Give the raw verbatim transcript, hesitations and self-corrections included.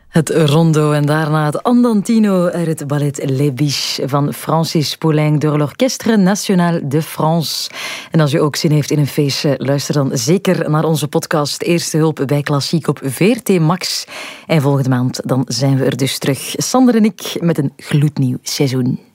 Het rondo en daarna het andantino uit het ballet Les Biches van Francis Poulenc door l'Orchestre National de France. En als u ook zin heeft in een feestje, luister dan zeker naar onze podcast Eerste Hulp bij Klassiek op V R T Max. En volgende maand dan zijn we er dus terug, Sander en ik, met een gloednieuw seizoen.